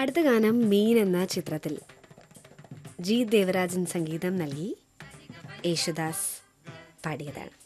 അടുത്ത ഗാനം മീൻ എന്ന ചിത്രത്തിൽ ജി ദേവരാജൻ സംഗീതം നൽകി യേശുദാസ് പാടിയതാണ്.